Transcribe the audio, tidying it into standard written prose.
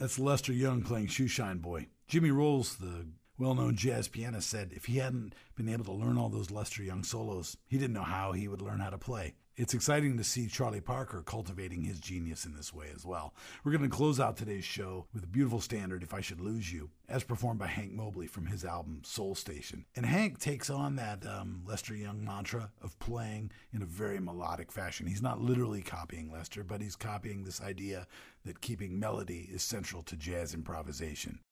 That's Lester Young playing Shoeshine Boy. Jimmy Rolls, the well-known jazz pianist, said if he hadn't been able to learn all those Lester Young solos, he didn't know how he would learn how to play. It's exciting to see Charlie Parker cultivating his genius in this way as well. We're going to close out today's show with a beautiful standard, If I Should Lose You, as performed by Hank Mobley from his album Soul Station. And Hank takes on that Lester Young mantra of playing in a very melodic fashion. He's not literally copying Lester, but he's copying this idea that keeping melody is central to jazz improvisation.